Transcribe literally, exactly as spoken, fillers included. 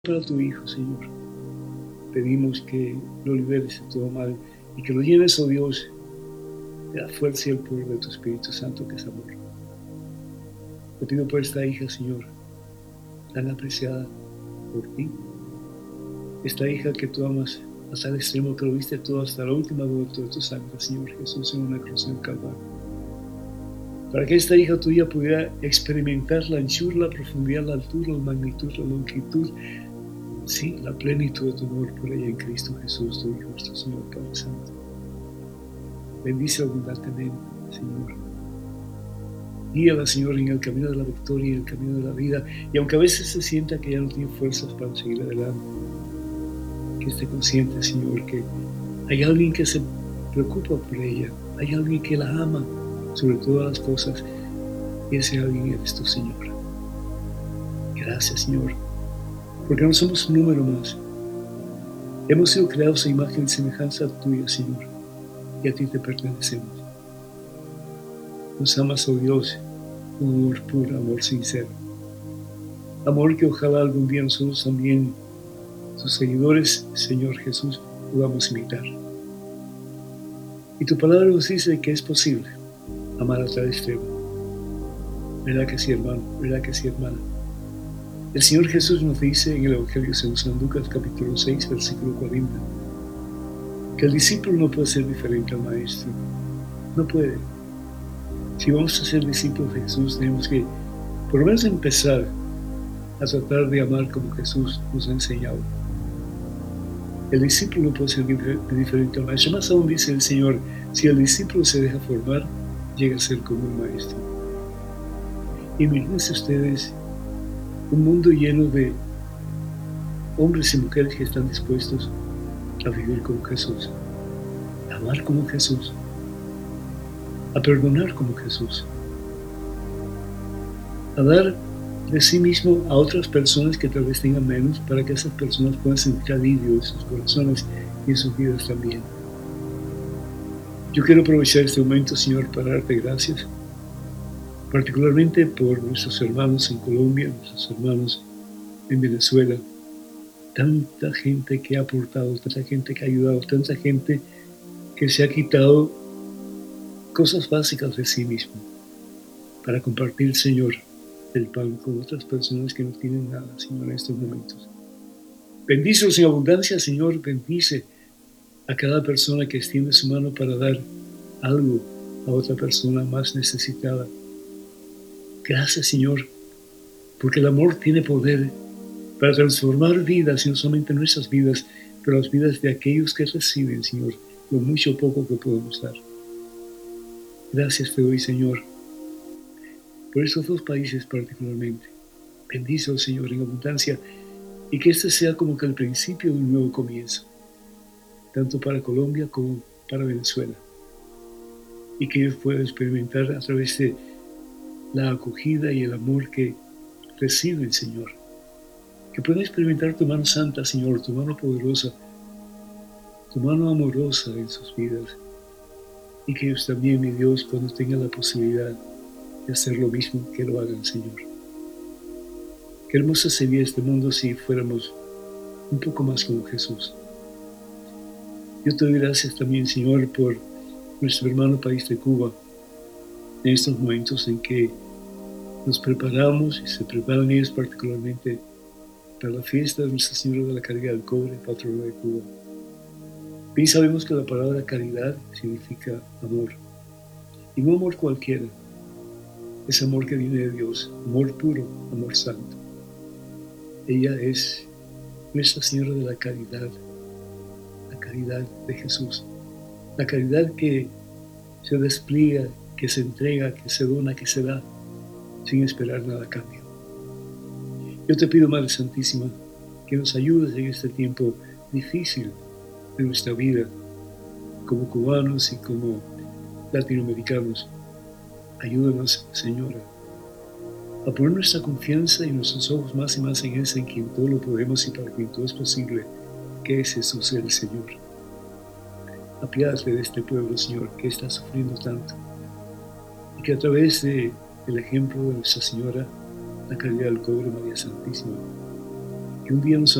para tu Hijo, Señor. Pedimos que lo liberes de todo mal y que lo llenes, oh Dios, de la fuerza y el poder de tu Espíritu Santo, que es amor. Te pido por esta hija, Señor, tan apreciada por ti. Esta hija que tú amas hasta el extremo, que lo viste todo hasta la última gota de tu sangre, Señor Jesús, en una cruz en Calvario. Para que esta hija tuya pudiera experimentar la anchura, la profundidad, la altura, la magnitud, la longitud, sí, la plenitud de tu amor por ella en Cristo Jesús, tu Hijo, nuestro Señor Padre Santo. Bendice abundantemente, Señor. Guíala, Señor, en el camino de la victoria y en el camino de la vida. Y aunque a veces se sienta que ya no tiene fuerzas para seguir adelante, que esté consciente, Señor, que hay alguien que se preocupa por ella. Hay alguien que la ama sobre todas las cosas. Y ese alguien eres tú, Señor. Gracias, Señor, porque no somos un número más. Hemos sido creados a imagen y semejanza tuya, Señor, y a ti te pertenecemos. Nos amas, oh Dios, un amor puro, amor sincero. Amor que ojalá algún día nosotros también, tus seguidores, Señor Jesús, podamos imitar. Y tu palabra nos dice que es posible amar a tal extremo. ¿Verdad que sí, hermano? ¿Verdad que sí, hermana? El Señor Jesús nos dice en el Evangelio según San Lucas, capítulo seis, versículo cuarenta, que el discípulo no puede ser diferente al maestro. No puede. Si vamos a ser discípulos de Jesús, tenemos que por lo menos empezar a tratar de amar como Jesús nos ha enseñado. El discípulo no puede ser diferente al maestro. Más aún dice el Señor, si el discípulo se deja formar, llega a ser como un maestro. Imagínense ustedes un mundo lleno de hombres y mujeres que están dispuestos a vivir como Jesús, a amar como Jesús, a perdonar como Jesús, a dar de sí mismo a otras personas que tal vez tengan menos, para que esas personas puedan sentir alivio en sus corazones y en sus vidas también. Yo quiero aprovechar este momento, Señor, para darte gracias, particularmente por nuestros hermanos en Colombia, nuestros hermanos en Venezuela, tanta gente que ha aportado, tanta gente que ha ayudado, tanta gente que se ha quitado cosas básicas de sí mismo para compartir, Señor, el pan con otras personas que no tienen nada, Señor, en estos momentos. Bendícelos en abundancia, Señor, bendice a cada persona que extiende su mano para dar algo a otra persona más necesitada. Gracias, Señor, porque el amor tiene poder para transformar vidas, y no solamente nuestras vidas, pero las vidas de aquellos que reciben, Señor, lo mucho o poco que podemos dar. Gracias te doy, Señor, por estos dos países particularmente. Bendice, Señor, en abundancia, y que este sea como que el principio de un nuevo comienzo, tanto para Colombia como para Venezuela, y que ellos puedan experimentar a través de la acogida y el amor que reciben, Señor, que puedan experimentar tu mano santa, Señor, tu mano poderosa, tu mano amorosa en sus vidas, y que ellos también, mi Dios, cuando tengan la posibilidad de hacer lo mismo, que lo hagan, Señor. Qué hermoso sería este mundo si fuéramos un poco más como Jesús. Yo te doy gracias también, Señor, por nuestro hermano país de Cuba, en estos momentos en que nos preparamos y se preparan ellos particularmente para la fiesta de Nuestra Señora de la Caridad del Cobre, patrona de Cuba. Bien sabemos que la palabra caridad significa amor, y no amor cualquiera, es amor que viene de Dios, amor puro, amor santo. Ella es Nuestra Señora de la Caridad, la caridad de Jesús, la caridad que se despliega, que se entrega, que se dona, que se da, sin esperar nada a cambio. Yo te pido, Madre Santísima, que nos ayudes en este tiempo difícil de nuestra vida, como cubanos y como latinoamericanos. Ayúdanos, Señora, a poner nuestra confianza y nuestros ojos más y más en ese en quien todo lo podemos y para quien todo es posible, que es Jesús el Señor. Apiádate de este pueblo, Señor, que está sufriendo tanto, y que a través de, del ejemplo de Nuestra Señora, la Caridad del Cobre, María Santísima, que que un día un